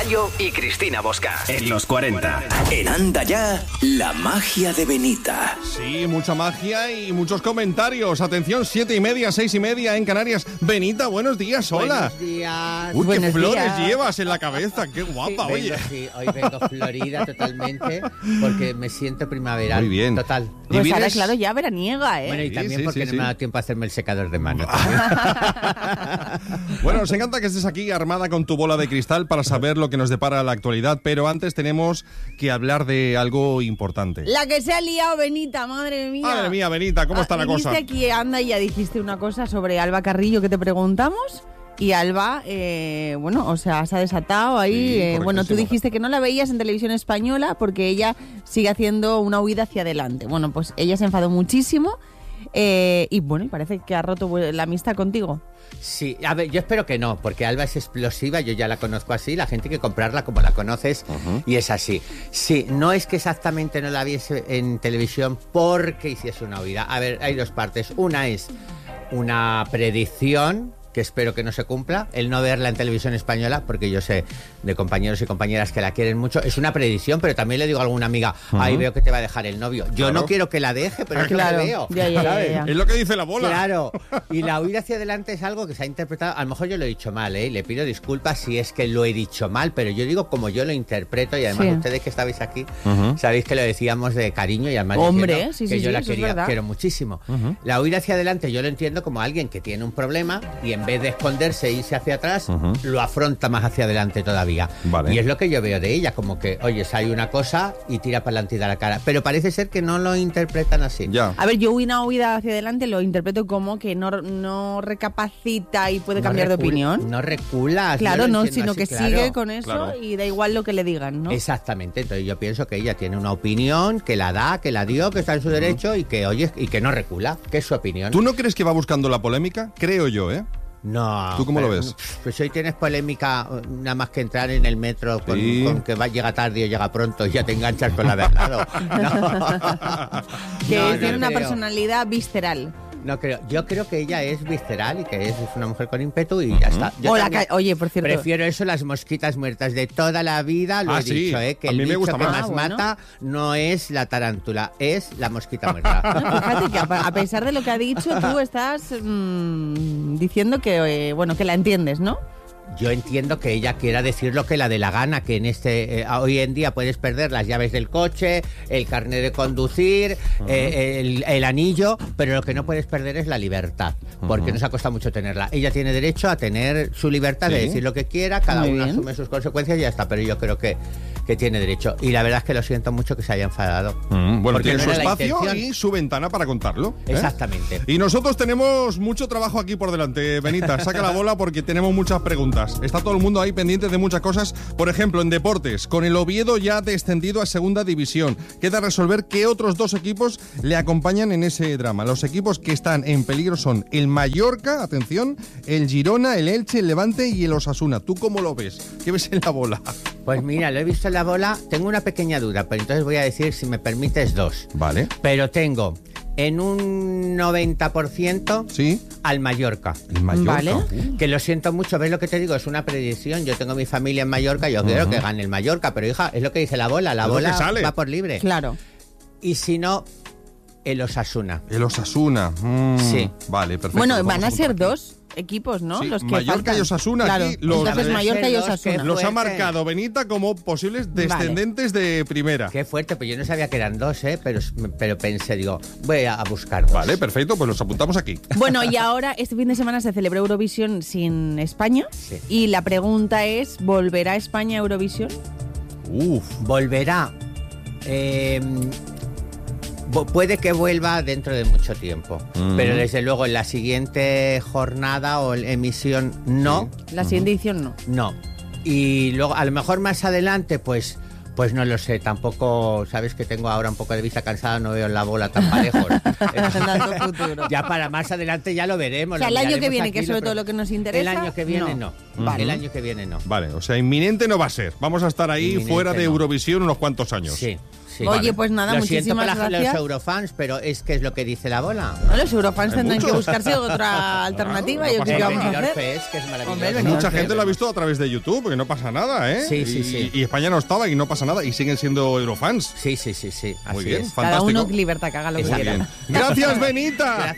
Bayo y Cristina Bosca. En los 40. En Anda Ya, la magia de Benita. Sí, mucha magia y muchos comentarios. Atención, 7:30, 6:30 en Canarias. Benita, buenos días, hola. Buenos días. Uy, Buenos qué flores días. llevas en la cabeza, qué guapa, Sí, oye. sí, hoy vengo florida totalmente porque me siento primaveral. Muy bien. Total. ¿Y Pues ahora, vienes? claro, ya veraniega, ¿eh? Bueno, y Sí, también sí, porque sí, no sí. me da tiempo a hacerme el secador de mano. Bueno, nos encanta que estés aquí armada con tu bola de cristal para saber lo que nos depara la actualidad, pero antes tenemos que hablar de algo importante. La que se ha liado, Benita, madre mía. Madre mía, Benita, ¿cómo está la cosa? Viniste aquí, anda, y ya dijiste una cosa sobre Alba Carrillo que te preguntamos. Y Alba, bueno, o sea, se ha desatado ahí. Sí, Bueno, tú correctísimo. dijiste que no la veías en televisión española porque ella sigue haciendo una huida hacia adelante. Bueno, pues ella se enfadó muchísimo y bueno, y parece que ha roto la amistad contigo. Sí, a ver, yo espero que no, porque Alba es explosiva, yo ya la conozco así, la gente hay que comprarla como la conoces y es así. Sí, no es que exactamente no la viese en televisión porque hiciese una huida. A ver, hay dos partes. Una es una predicción que espero que no se cumpla, el no verla en televisión española, porque yo sé de compañeros y compañeras que la quieren mucho, es una predicción, pero también le digo a alguna amiga, ahí veo que te va a dejar el novio. Yo Claro. no quiero que la deje, pero es Claro. lo que veo. Ya, ¿sabes? ya. Es lo que dice la bola. Claro, y la huida hacia adelante es algo que se ha interpretado, a lo mejor yo lo he dicho mal, le pido disculpas si es que lo he dicho mal, pero yo digo como yo lo interpreto y además Sí. ustedes que estabais aquí, sabéis que lo decíamos de cariño y además Hombre, diciendo sí, que sí, yo sí, la eso es quería, verdad. quiero muchísimo. La huida hacia adelante yo lo entiendo como alguien que tiene un problema y en vez de esconderse e irse hacia atrás, lo afronta más hacia adelante todavía. Vale. Y es lo que yo veo de ella, como que, oye, hay una cosa y tira para adelante y da la cara, pero parece ser que no lo interpretan así. Ya. A ver, yo una huida hacia adelante lo interpreto como que no recapacita y puede No cambiar de recula- opinión. No reculas. Claro, yo lo no, entiendo sino así, que claro. sigue con eso claro. y da igual lo que le digan, ¿no? Exactamente, entonces yo pienso que ella tiene una opinión, que la da, que la dio, que está en su derecho y que oye y que no recula, que es su opinión. ¿Tú no crees que va buscando la polémica? Creo yo, ¿eh? No. ¿Tú cómo lo pero, ves? Pues hoy tienes polémica nada más que entrar en el metro con, Sí. con que llega tarde o llega pronto y ya te enganchas con la de al lado. Que No, tiene no una creo. personalidad visceral. No creo. Yo creo que ella es visceral y que es una mujer con ímpetu y ya está. Yo también Oye, por cierto. prefiero eso a las mosquitas muertas de toda la vida, lo Ah, he sí. dicho, que A el mí me bicho gusta que más. más Bueno. mata no es la tarántula, es la mosquita muerta. Fíjate que a pesar de lo que ha dicho, tú estás diciendo que, bueno, que la entiendes, ¿no? Yo entiendo que ella quiera decir lo que la dé la gana, que en hoy en día puedes perder las llaves del coche, el carnet de conducir, el anillo, pero lo que no puedes perder es la libertad, porque nos ha costado mucho tenerla. Ella tiene derecho a tener su libertad de Sí. decir lo que quiera, cada Muy uno bien. asume sus consecuencias y ya está, pero yo creo que tiene derecho. Y la verdad es que lo siento mucho que se haya enfadado. Bueno, Porque tiene no su era la espacio intención. y su ventana para contarlo. ¿eh? Exactamente. Y nosotros tenemos mucho trabajo aquí por delante, Benita. Saca la bola porque tenemos muchas preguntas. Está todo el mundo ahí pendiente de muchas cosas. Por ejemplo, en deportes, con el Oviedo ya descendido a segunda división. Queda resolver qué otros dos equipos le acompañan en ese drama. Los equipos que están en peligro son el Mallorca, atención, el Girona, el Elche, el Levante y el Osasuna. ¿Tú cómo lo ves? ¿Qué ves en la bola? Pues mira, lo he visto en la bola, tengo una pequeña duda, pero entonces voy a decir, si me permites, dos. Vale. Pero tengo en un 90% ¿Sí? al Mallorca. El Mallorca. Vale. Que lo siento mucho, ¿ves lo que te digo? Es una predicción. Yo tengo mi familia en Mallorca, yo quiero que gane el Mallorca, pero hija, es lo que dice la bola. La Es lo bola que sale. va por libre. Claro. Y si no, el Osasuna. El Osasuna. Sí. Vale, perfecto. Bueno, Lo van vamos a ser apuntar aquí. dos equipos, ¿no? Sí, Los que Mallorca faltan. y Osasuna Claro. aquí los- Entonces Van a Mallorca ser y dos que Osasuna. Los ha fuerte. marcado Benita como posibles descendentes de primera. Qué fuerte, pues yo no sabía que eran dos, pero pensé, digo, voy a buscar dos. Vale, perfecto, pues los apuntamos aquí. Bueno, y ahora este fin de semana se celebró Eurovisión sin España. Sí. Y la pregunta es, ¿volverá España a Eurovisión? Uf. Volverá. Puede que vuelva dentro de mucho tiempo, pero desde luego en la siguiente jornada o emisión no, La siguiente edición no. no. Y luego a lo mejor más adelante pues Pues no lo sé, tampoco, sabes que tengo ahora un poco de vista cansada, no veo la bola tan parejos. Tanto futuro. Ya para más adelante ya lo veremos. O sea, lo el año que miraremos viene, aquí, que es sobre todo lo que nos interesa. El año que viene no. Vale. El año que viene no. Vale, o sea, inminente no va a ser. Vamos a estar ahí Inminente fuera de no. Eurovisión unos cuantos años. Sí. Sí. Oye, pues nada, lo siento muchísimas para gracias. los eurofans, pero es que es lo que dice la bola. No, los eurofans Hay tendrán que muchos. buscarse otra alternativa. no Yo pasa creo que nada. vamos a Benidorm hacer. Fest, que es maravilloso. Hombre, el Benidorm Mucha Fest. gente lo ha visto a través de YouTube, que no pasa nada, ¿eh? Sí, sí, sí. Y España no estaba y no pasa nada, y siguen siendo eurofans. Sí. Muy Así bien, es. fantástico. Cada uno libertad que haga lo que Muy quiera. bien. Gracias, Benita.